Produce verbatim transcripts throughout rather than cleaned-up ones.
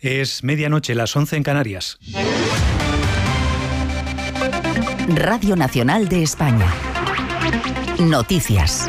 Es medianoche, las once en Canarias. Radio Nacional de España. Noticias.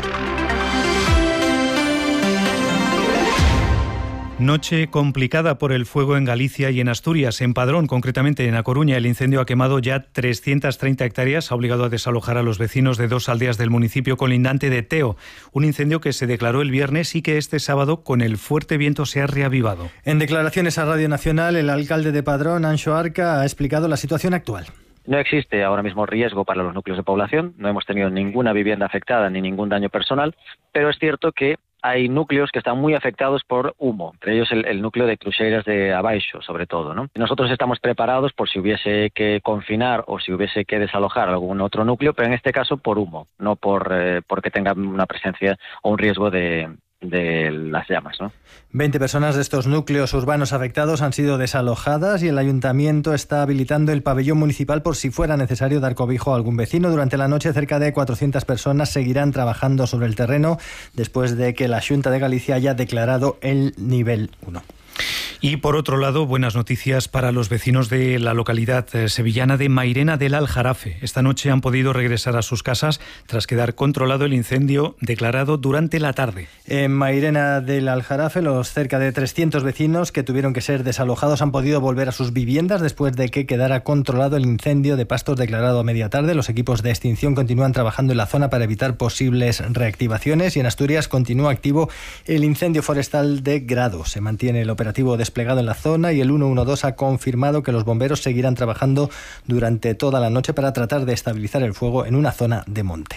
Noche complicada por el fuego en Galicia y en Asturias. En Padrón, concretamente en A Coruña, el incendio ha quemado ya trescientas treinta hectáreas, ha obligado a desalojar a los vecinos de dos aldeas del municipio colindante de Teo. Un incendio que se declaró el viernes y que este sábado, con el fuerte viento, se ha reavivado. En declaraciones a Radio Nacional, el alcalde de Padrón, Anxo Arca, ha explicado la situación actual. No existe ahora mismo riesgo para los núcleos de población, no hemos tenido ninguna vivienda afectada ni ningún daño personal, pero es cierto que hay núcleos que están muy afectados por humo, entre ellos el, el núcleo de Cruxeiras de Abaixo, sobre todo, ¿no? Nosotros estamos preparados por si hubiese que confinar o si hubiese que desalojar algún otro núcleo, pero en este caso por humo, no por eh, porque tenga una presencia o un riesgo de, de las llamas, ¿no? veinte personas de estos núcleos urbanos afectados han sido desalojadas y el ayuntamiento está habilitando el pabellón municipal por si fuera necesario dar cobijo a algún vecino. Durante la noche, cerca de cuatrocientas personas seguirán trabajando sobre el terreno después de que la Xunta de Galicia haya declarado el nivel uno. Y por otro lado, buenas noticias para los vecinos de la localidad sevillana de Mairena del Aljarafe. Esta noche han podido regresar a sus casas tras quedar controlado el incendio declarado durante la tarde. En Mairena del Aljarafe, los cerca de trescientos vecinos que tuvieron que ser desalojados han podido volver a sus viviendas después de que quedara controlado el incendio de pastos declarado a media tarde. Los equipos de extinción continúan trabajando en la zona para evitar posibles reactivaciones y en Asturias continúa activo el incendio forestal de Grado. Se mantiene el operativo de desplegado en la zona y el ciento doce ha confirmado que los bomberos seguirán trabajando durante toda la noche para tratar de estabilizar el fuego en una zona de monte.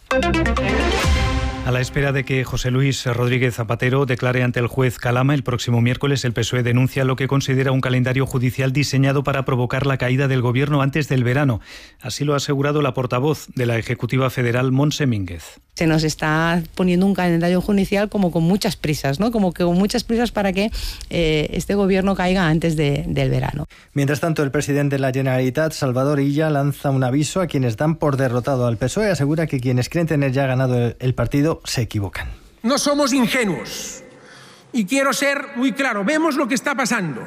A la espera de que José Luis Rodríguez Zapatero declare ante el juez Calama el próximo miércoles, el P S O E denuncia lo que considera un calendario judicial diseñado para provocar la caída del gobierno antes del verano. Así lo ha asegurado la portavoz de la Ejecutiva Federal, Montse Mínguez. Se nos está poniendo un calendario judicial como con muchas prisas, ¿no? Como que con muchas prisas para que eh, este gobierno caiga antes de, del verano. Mientras tanto, el presidente de la Generalitat, Salvador Illa, lanza un aviso a quienes dan por derrotado al P S O E. Asegura que quienes creen tener ya ganado el, el partido se equivocan. No somos ingenuos. Y quiero ser muy claro. Vemos lo que está pasando.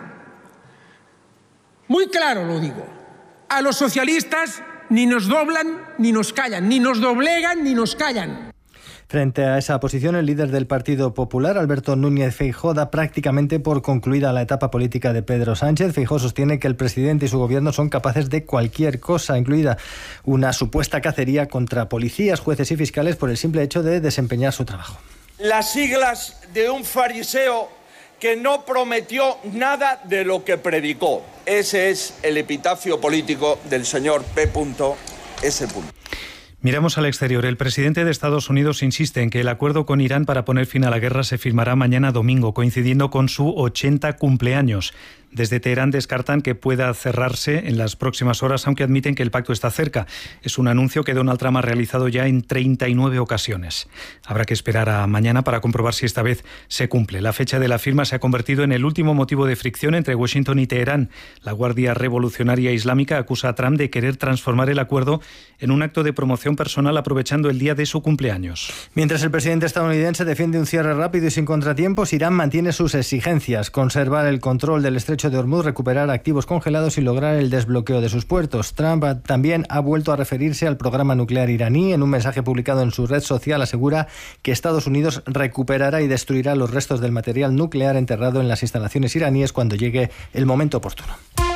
Muy claro lo digo. A los socialistas ni nos doblan ni nos callan, ni nos doblegan ni nos callan. Frente a esa posición, el líder del Partido Popular, Alberto Núñez Feijóo, da prácticamente por concluida la etapa política de Pedro Sánchez. Feijóo sostiene que el presidente y su gobierno son capaces de cualquier cosa, incluida una supuesta cacería contra policías, jueces y fiscales por el simple hecho de desempeñar su trabajo. Las siglas de un fariseo que no prometió nada de lo que predicó. Ese es el epitafio político del señor P S Miramos al exterior. El presidente de Estados Unidos insiste en que el acuerdo con Irán para poner fin a la guerra se firmará mañana domingo, coincidiendo con su ochenta cumpleaños. Desde Teherán descartan que pueda cerrarse en las próximas horas, aunque admiten que el pacto está cerca. Es un anuncio que Donald Trump ha realizado ya en treinta y nueve ocasiones. Habrá que esperar a mañana para comprobar si esta vez se cumple. La fecha de la firma se ha convertido en el último motivo de fricción entre Washington y Teherán. La Guardia Revolucionaria Islámica acusa a Trump de querer transformar el acuerdo en un acto de promoción personal aprovechando el día de su cumpleaños. Mientras el presidente estadounidense defiende un cierre rápido y sin contratiempos, Irán mantiene sus exigencias: conservar el control del estrecho de Hormuz, recuperar activos congelados y lograr el desbloqueo de sus puertos. Trump también ha vuelto a referirse al programa nuclear iraní. En un mensaje publicado en su red social asegura que Estados Unidos recuperará y destruirá los restos del material nuclear enterrado en las instalaciones iraníes cuando llegue el momento oportuno.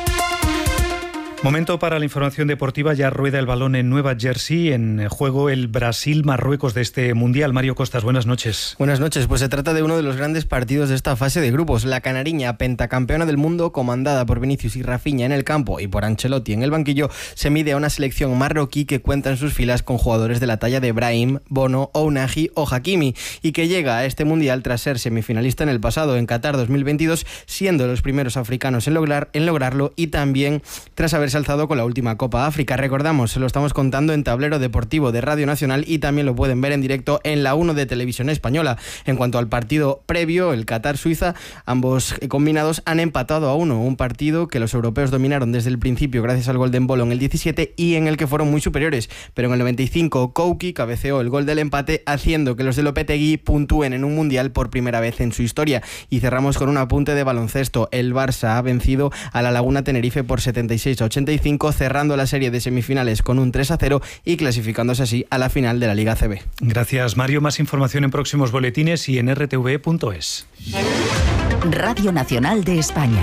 Momento para la información deportiva. Ya rueda el balón en Nueva Jersey. En juego el Brasil-Marruecos de este Mundial. Mario Costas, buenas noches. Buenas noches. Pues se trata de uno de los grandes partidos de esta fase de grupos. La canariña, pentacampeona del mundo, comandada por Vinicius y Rafinha en el campo y por Ancelotti en el banquillo, se mide a una selección marroquí que cuenta en sus filas con jugadores de la talla de Brahim, Bono, Ounahi o Hakimi, y que llega a este Mundial tras ser semifinalista en el pasado en Qatar dos mil veintidós, siendo los primeros africanos en, lograr, en lograrlo, y también tras haber haberse alzado con la última Copa África. Recordamos, se lo estamos contando en Tablero Deportivo de Radio Nacional y también lo pueden ver en directo en la uno de Televisión Española. En cuanto al partido previo, el Qatar-Suiza, ambos combinados han empatado a uno, un partido que los europeos dominaron desde el principio gracias al gol de Embolo en el diecisiete y en el que fueron muy superiores, pero en el noventa y cinco Kouki cabeceó el gol del empate, haciendo que los de Lopetegui puntúen en un mundial por primera vez en su historia. Y cerramos con un apunte de baloncesto. El Barça ha vencido a la Laguna Tenerife por setenta y seis a ochenta y cinco, cerrando la serie de semifinales con un tres a cero y clasificándose así a la final de la Liga A C B. Gracias, Mario. Más información en próximos boletines y en r t v punto es. Radio Nacional de España.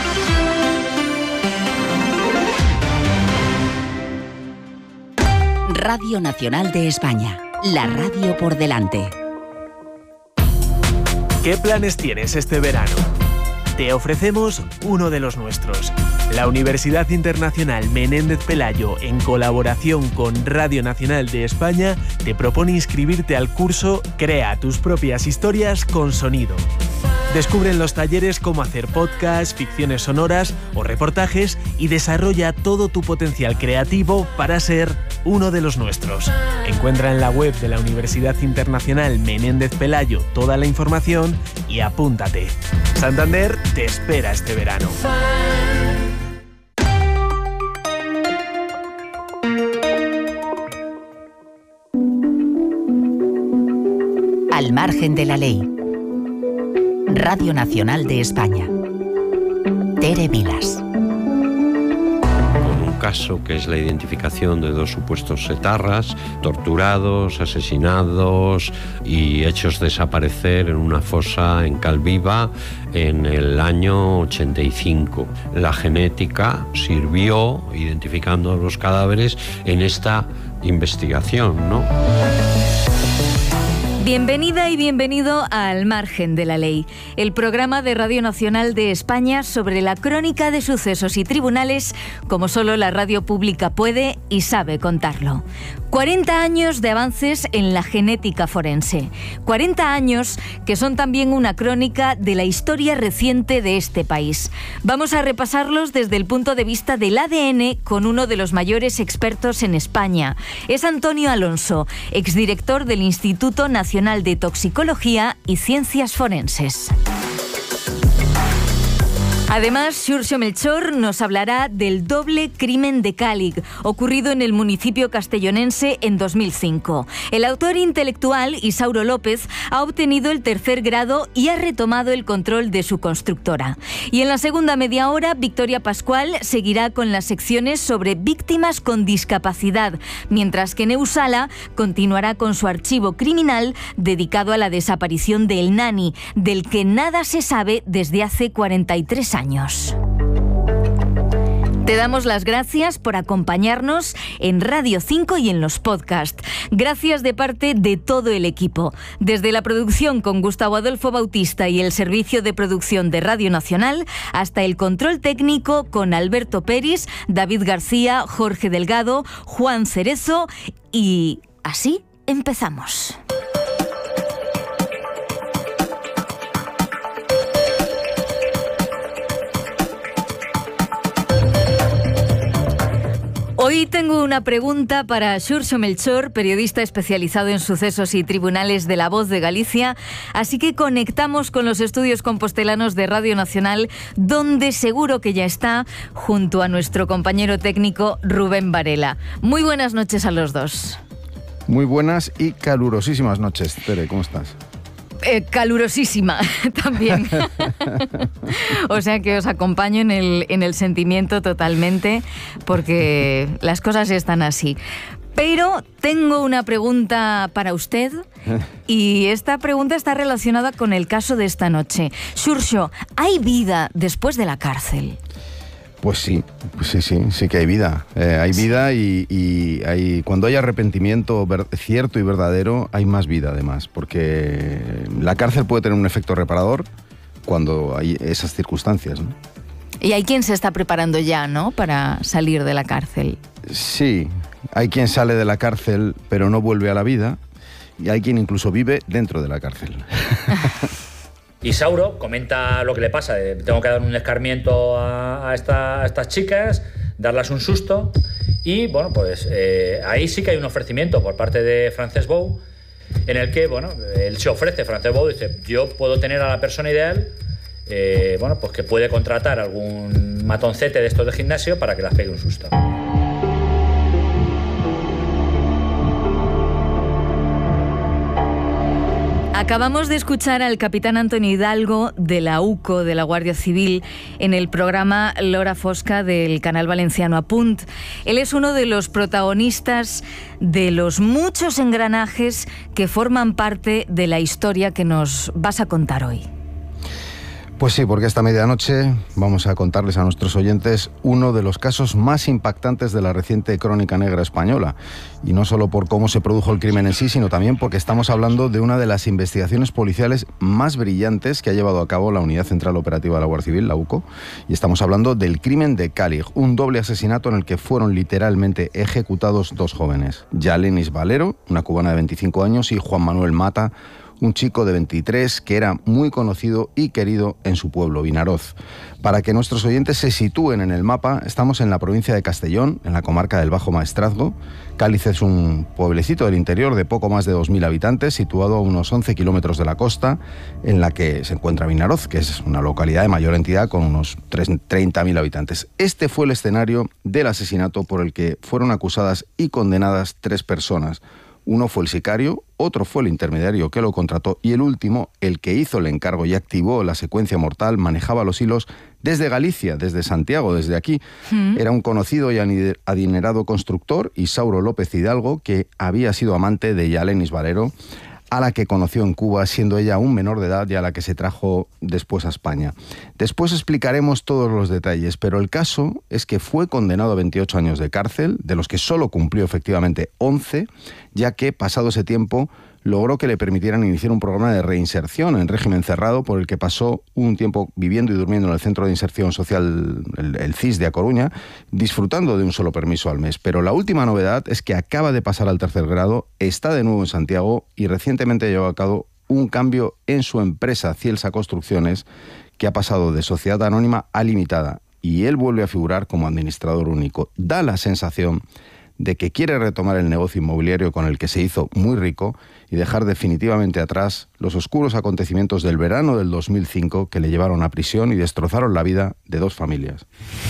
Radio Nacional de España. La radio por delante. ¿Qué planes tienes este verano? Te ofrecemos uno de los nuestros. La Universidad Internacional Menéndez Pelayo, en colaboración con Radio Nacional de España, te propone inscribirte al curso Crea tus propias historias con sonido. Descubre en los talleres cómo hacer podcasts, ficciones sonoras o reportajes y desarrolla todo tu potencial creativo para ser uno de los nuestros. Encuentra en la web de la Universidad Internacional Menéndez Pelayo toda la información y apúntate. Santander te espera este verano. Al margen de la ley. Radio Nacional de España. Tere Vilas. Con un caso que es la identificación de dos supuestos etarras, torturados, asesinados y hechos desaparecer en una fosa en Calviva en el año ochenta y cinco. La genética sirvió identificando los cadáveres en esta investigación, ¿no? Bienvenida y bienvenido a Al margen de la ley, el programa de Radio Nacional de España sobre la crónica de sucesos y tribunales como solo la radio pública puede y sabe contarlo. cuarenta años de avances en la genética forense. cuarenta años que son también una crónica de la historia reciente de este país. Vamos a repasarlos desde el punto de vista del A D N con uno de los mayores expertos en España. Es Antonio Alonso, exdirector del Instituto Nacional de Toxicología y Ciencias Forenses. Además, Xurxo Melchor nos hablará del doble crimen de Cálig, ocurrido en el municipio castellonense en dos mil cinco. El autor intelectual, Isauro López, ha obtenido el tercer grado y ha retomado el control de su constructora. Y en la segunda media hora, Victoria Pascual seguirá con las secciones sobre víctimas con discapacidad, mientras que Neusala continuará con su archivo criminal dedicado a la desaparición de El Nani, del que nada se sabe desde hace cuarenta y tres años. Años. Te damos las gracias por acompañarnos en Radio cinco y en los podcasts. Gracias de parte de todo el equipo. Desde la producción con Gustavo Adolfo Bautista y el servicio de producción de Radio Nacional, hasta el control técnico con Alberto Peris, David García, Jorge Delgado, Juan Cerezo y así empezamos. Hoy tengo una pregunta para Xurxo Melchor, periodista especializado en sucesos y tribunales de La Voz de Galicia, así que conectamos con los estudios compostelanos de Radio Nacional, donde seguro que ya está, junto a nuestro compañero técnico Rubén Varela. Muy buenas noches a los dos. Muy buenas y calurosísimas noches, Tere, ¿cómo estás? Eh, calurosísima también. O sea que os acompaño en el, en el sentimiento totalmente, porque las cosas están así. Pero tengo una pregunta para usted y esta pregunta está relacionada con el caso de esta noche. Xurxo, ¿hay vida después de la cárcel? Pues sí, pues sí, sí, sí que hay vida. Eh, hay vida y, y hay, cuando hay arrepentimiento ver, cierto y verdadero, hay más vida además, porque la cárcel puede tener un efecto reparador cuando hay esas circunstancias, ¿no? Y hay quien se está preparando ya, ¿no?, para salir de la cárcel. Sí, hay quien sale de la cárcel pero no vuelve a la vida y hay quien incluso vive dentro de la cárcel. Isauro comenta lo que le pasa, tengo que dar un escarmiento a, a, esta, a estas chicas, darlas un susto y, bueno, pues eh, ahí sí que hay un ofrecimiento por parte de Francescou en el que, bueno, él se ofrece, Francescou dice, yo puedo tener a la persona ideal, eh, bueno, pues que puede contratar algún matoncete de estos de gimnasio para que las pegue un susto. Acabamos de escuchar al capitán Antonio Hidalgo de la U C O, de la Guardia Civil, en el programa L'Hora Fosca del canal valenciano Apunt. Él es uno de los protagonistas de los muchos engranajes que forman parte de la historia que nos vas a contar hoy. Pues sí, porque esta medianoche vamos a contarles a nuestros oyentes uno de los casos más impactantes de la reciente crónica negra española. Y no solo por cómo se produjo el crimen en sí, sino también porque estamos hablando de una de las investigaciones policiales más brillantes que ha llevado a cabo la Unidad Central Operativa de la Guardia Civil, la U C O. Y estamos hablando del crimen de Cálig, un doble asesinato en el que fueron literalmente ejecutados dos jóvenes. Yalenis Valero, una cubana de veinticinco años, y Juan Manuel Mata, un chico de veintitrés que era muy conocido y querido en su pueblo, Vinaroz. Para que nuestros oyentes se sitúen en el mapa, estamos en la provincia de Castellón, en la comarca del Bajo Maestrazgo. Cáliz es un pueblecito del interior de poco más de dos mil habitantes, situado a unos once kilómetros de la costa, en la que se encuentra Vinaroz, que es una localidad de mayor entidad con unos treinta mil habitantes. Este fue el escenario del asesinato por el que fueron acusadas y condenadas tres personas. Uno fue el sicario, otro fue el intermediario que lo contrató y el último, el que hizo el encargo y activó la secuencia mortal, manejaba los hilos desde Galicia, desde Santiago, desde aquí. Mm. Era un conocido y adinerado constructor, Isauro López Hidalgo, que había sido amante de Yalenis Valero, a la que conoció en Cuba, siendo ella un menor de edad y a la que se trajo después a España. Después explicaremos todos los detalles, pero el caso es que fue condenado a veintiocho años de cárcel, de los que solo cumplió efectivamente once, ya que, pasado ese tiempo, logró que le permitieran iniciar un programa de reinserción en régimen cerrado por el que pasó un tiempo viviendo y durmiendo en el Centro de Inserción Social, el, el C I S de A Coruña, disfrutando de un solo permiso al mes. Pero la última novedad es que acaba de pasar al tercer grado, está de nuevo en Santiago y recientemente llevó a cabo un cambio en su empresa Cielsa Construcciones, que ha pasado de sociedad anónima a limitada, y él vuelve a figurar como administrador único. Da la sensación de que quiere retomar el negocio inmobiliario con el que se hizo muy rico y dejar definitivamente atrás los oscuros acontecimientos del verano del dos mil cinco que le llevaron a prisión y destrozaron la vida de dos familias.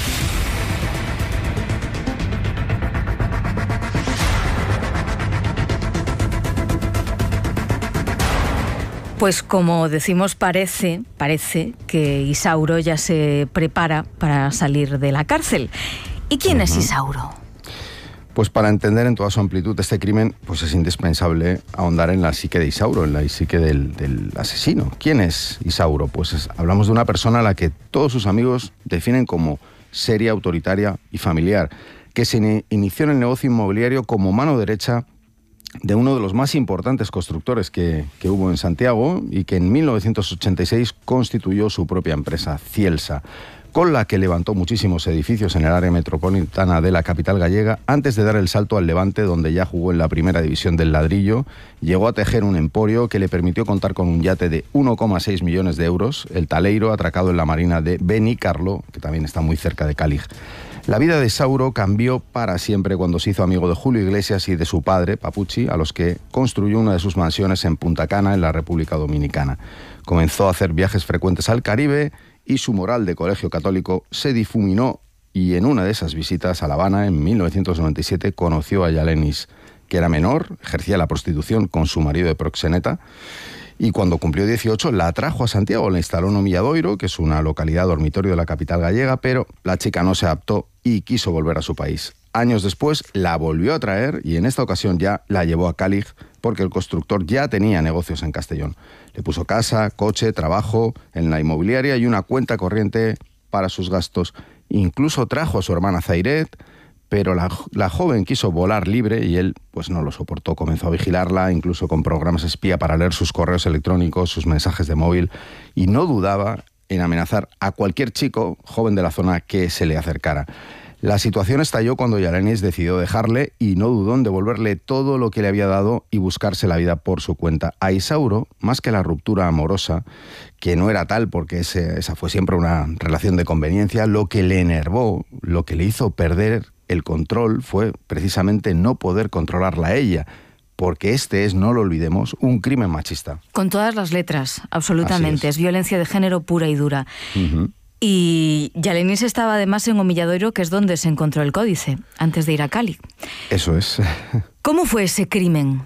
Pues como decimos, parece, parece que Isauro ya se prepara para salir de la cárcel. ¿Y quién uh-huh. es Isauro? Pues para entender en toda su amplitud este crimen, pues es indispensable ahondar en la psique de Isauro, en la psique del, del asesino. ¿Quién es Isauro? Pues es, hablamos de una persona a la que todos sus amigos definen como seria, autoritaria y familiar, que se inició en el negocio inmobiliario como mano derecha de uno de los más importantes constructores que, que hubo en Santiago y que en mil novecientos ochenta y seis constituyó su propia empresa, Cielsa, con la que levantó muchísimos edificios en el área metropolitana de la capital gallega, antes de dar el salto al Levante, donde ya jugó en la primera división del ladrillo. Llegó a tejer un emporio que le permitió contar con un yate de uno coma seis millones de euros, el Taleiro, atracado en la marina de Benicarlo, que también está muy cerca de Cálig. La vida de Isauro cambió para siempre cuando se hizo amigo de Julio Iglesias y de su padre, Papucci, a los que construyó una de sus mansiones en Punta Cana, en la República Dominicana. Comenzó a hacer viajes frecuentes al Caribe y su moral de colegio católico se difuminó, y en una de esas visitas a La Habana en mil novecientos noventa y siete conoció a Yalenis, que era menor, ejercía la prostitución con su marido de proxeneta, y cuando cumplió dieciocho la atrajo a Santiago, la instaló en Omilladoiro, que es una localidad dormitorio de la capital gallega, pero la chica no se adaptó y quiso volver a su país. Años después la volvió a traer y en esta ocasión ya la llevó a Cálig, porque el constructor ya tenía negocios en Castellón. Le puso casa, coche, trabajo en la inmobiliaria y una cuenta corriente para sus gastos. Incluso trajo a su hermana Zairet, pero la, la joven quiso volar libre y él pues no lo soportó. Comenzó a vigilarla, incluso con programas espía para leer sus correos electrónicos, sus mensajes de móvil, y no dudaba en amenazar a cualquier chico joven de la zona que se le acercara. La situación estalló cuando Yalenis decidió dejarle y no dudó en devolverle todo lo que le había dado y buscarse la vida por su cuenta. A Isauro, más que la ruptura amorosa, que no era tal porque ese, esa fue siempre una relación de conveniencia, lo que le enervó, lo que le hizo perder el control fue precisamente no poder controlarla a ella, porque este es, no lo olvidemos, un crimen machista. Con todas las letras, absolutamente. Es. es violencia de género pura y dura. Uh-huh. Y Yalenis estaba además en Humilladoiro, que es donde se encontró el códice, antes de ir a Cali. Eso es. ¿Cómo fue ese crimen?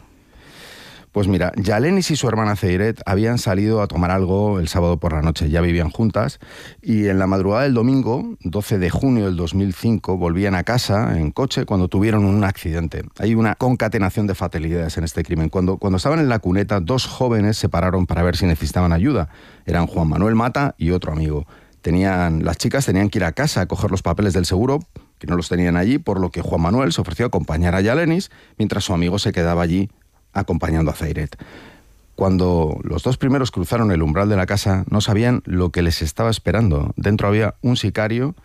Pues mira, Yalenis y su hermana Ceiret habían salido a tomar algo el sábado por la noche, ya vivían juntas, y en la madrugada del domingo, doce de junio del dos mil cinco, volvían a casa en coche cuando tuvieron un accidente. Hay una concatenación de fatalidades en este crimen. Cuando, cuando estaban en la cuneta, dos jóvenes se pararon para ver si necesitaban ayuda. Eran Juan Manuel Mata y otro amigo. Tenían, las chicas tenían que ir a casa a coger los papeles del seguro, que no los tenían allí, por lo que Juan Manuel se ofreció a acompañar a Yalenis, mientras su amigo se quedaba allí acompañando a Ceiret. Cuando los dos primeros cruzaron el umbral de la casa, no sabían lo que les estaba esperando. Dentro había un sicario.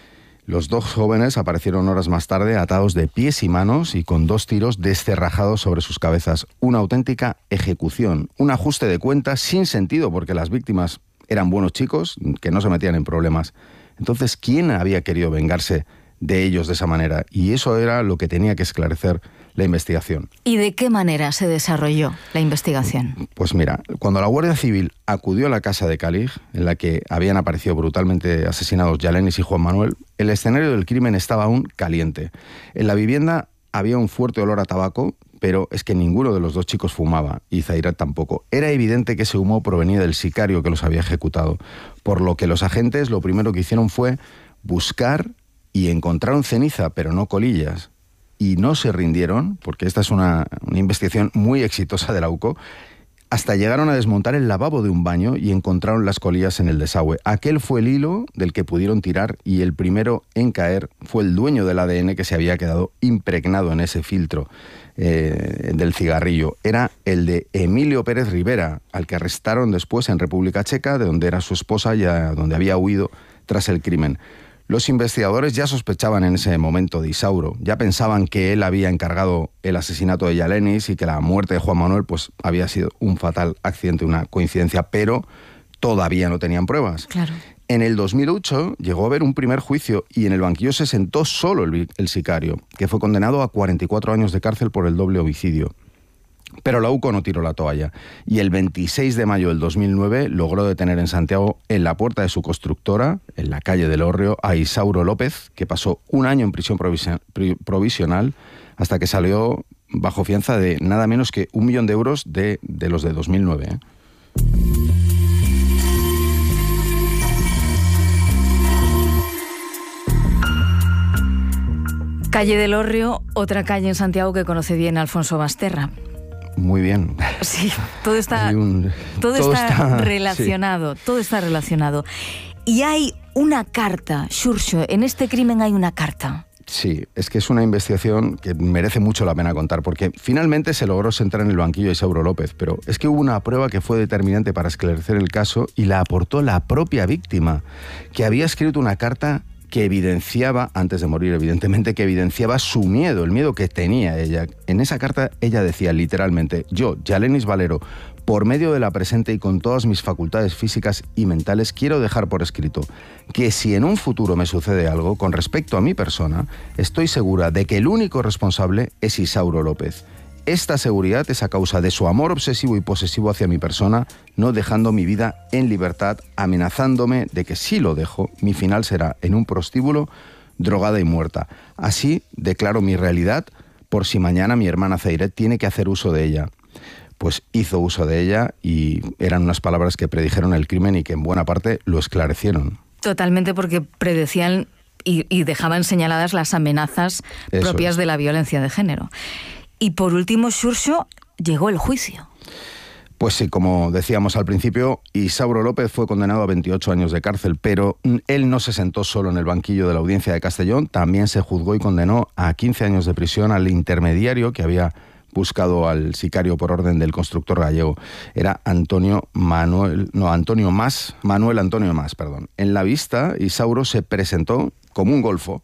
Los dos jóvenes aparecieron horas más tarde atados de pies y manos y con dos tiros descerrajados sobre sus cabezas. Una auténtica ejecución, un ajuste de cuentas sin sentido, porque las víctimas eran buenos chicos que no se metían en problemas. Entonces, ¿quién había querido vengarse de ellos de esa manera? Y eso era lo que tenía que esclarecer la investigación. ¿Y de qué manera se desarrolló la investigación? Pues mira, cuando la Guardia Civil acudió a la casa de Cali, en la que habían aparecido brutalmente asesinados Yalenis y Juan Manuel, el escenario del crimen estaba aún caliente. En la vivienda había un fuerte olor a tabaco, pero es que ninguno de los dos chicos fumaba, y Ceiret tampoco. Era evidente que ese humo provenía del sicario que los había ejecutado, por lo que los agentes lo primero que hicieron fue buscar y encontraron ceniza, pero no colillas. Y no se rindieron, porque esta es una, una investigación muy exitosa de la U C O, hasta llegaron a desmontar el lavabo de un baño y encontraron las colillas en el desagüe. Aquel fue el hilo del que pudieron tirar y el primero en caer fue el dueño del A D N que se había quedado impregnado en ese filtro eh, del cigarrillo. Era el de Emilio Pérez Rivera, al que arrestaron después en República Checa, de donde era su esposa y a donde había huido tras el crimen. Los investigadores ya sospechaban en ese momento de Isauro, ya pensaban que él había encargado el asesinato de Yalenis y que la muerte de Juan Manuel pues, había sido un fatal accidente, una coincidencia, pero todavía no tenían pruebas. Claro. En el dos mil ocho llegó a haber un primer juicio y en el banquillo se sentó solo el, el sicario, que fue condenado a cuarenta y cuatro años de cárcel por el doble homicidio. Pero la U C O no tiró la toalla y el veintiséis de mayo del dos mil nueve logró detener en Santiago, en la puerta de su constructora, en la calle del Hórreo, a Isauro López, que pasó un año en prisión provisional hasta que salió bajo fianza de nada menos que un millón de euros de, de los de dos mil nueve. ¿eh? Calle del Hórreo, otra calle en Santiago que conoce bien Alfonso Basterra. Muy bien. Sí, todo está, un, todo todo está, está relacionado, sí. todo está relacionado. Y hay una carta, Xurxo, en este crimen hay una carta. Sí, es que es una investigación que merece mucho la pena contar, porque finalmente se logró sentar en el banquillo de Isauro López, pero es que hubo una prueba que fue determinante para esclarecer el caso y la aportó la propia víctima, que había escrito una carta que evidenciaba, antes de morir evidentemente, que evidenciaba su miedo, el miedo que tenía ella. En esa carta ella decía literalmente: yo, Yalenis Valero, por medio de la presente y con todas mis facultades físicas y mentales, quiero dejar por escrito que si en un futuro me sucede algo con respecto a mi persona, estoy segura de que el único responsable es Isauro López. Esta seguridad es a causa de su amor obsesivo y posesivo hacia mi persona, no dejando mi vida en libertad, amenazándome de que si lo dejo, mi final será en un prostíbulo, drogada y muerta. Así declaro mi realidad por si mañana mi hermana Ceiret tiene que hacer uso de ella. Pues hizo uso de ella y eran unas palabras que predijeron el crimen y que en buena parte lo esclarecieron. Totalmente, porque predecían y, y dejaban señaladas las amenazas Eso propias es. de la violencia de género. Y por último, Xurxo, llegó el juicio. Pues sí, como decíamos al principio, Isauro López fue condenado a veintiocho años de cárcel, pero él no se sentó solo en el banquillo de la Audiencia de Castellón, también se juzgó y condenó a quince años de prisión al intermediario que había buscado al sicario por orden del constructor gallego. Era Antonio Manuel, no, Antonio Mas, Manuel Antonio Mas, perdón. En la vista, Isauro se presentó como un golfo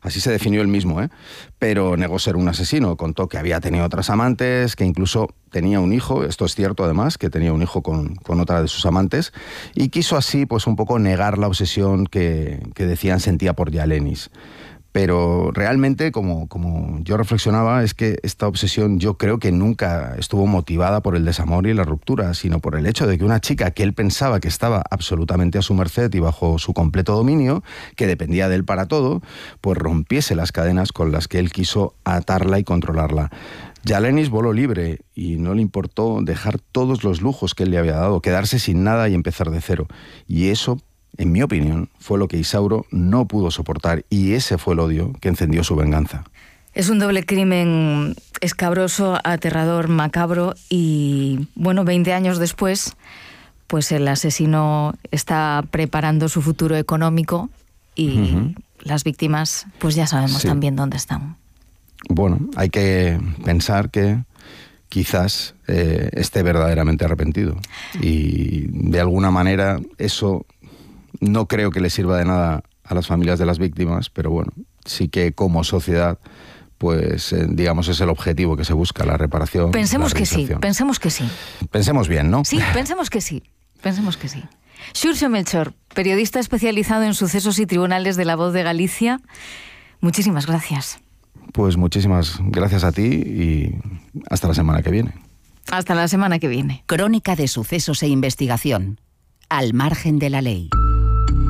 Así se definió él mismo, ¿eh? Pero negó ser un asesino. Contó que había tenido otras amantes, que incluso tenía un hijo, esto es cierto además, que tenía un hijo con, con otra de sus amantes, y quiso así pues un poco negar la obsesión que, que decían sentía por Yalenis. Pero realmente, como, como yo reflexionaba, es que esta obsesión yo creo que nunca estuvo motivada por el desamor y la ruptura, sino por el hecho de que una chica que él pensaba que estaba absolutamente a su merced y bajo su completo dominio, que dependía de él para todo, pues rompiese las cadenas con las que él quiso atarla y controlarla. Yalenis voló libre y no le importó dejar todos los lujos que él le había dado, quedarse sin nada y empezar de cero. Y eso, en mi opinión, fue lo que Isauro no pudo soportar, y ese fue el odio que encendió su venganza. Es un doble crimen escabroso, aterrador, macabro, y bueno, veinte años después, pues el asesino está preparando su futuro económico y uh-huh. las víctimas, pues ya sabemos sí. también dónde están. Bueno, hay que pensar que quizás eh, esté verdaderamente arrepentido, y de alguna manera eso no creo que le sirva de nada a las familias de las víctimas, pero bueno, sí que como sociedad, pues eh, digamos es el objetivo que se busca, la reparación. Pensemos la que sí, pensemos que sí. Pensemos bien, ¿no? Sí, pensemos que sí, pensemos que sí. Xurxo Melchor, periodista especializado en sucesos y tribunales de La Voz de Galicia, muchísimas gracias. Pues muchísimas gracias a ti y hasta la semana que viene. Hasta la semana que viene. Crónica de sucesos e investigación. Al margen de la ley.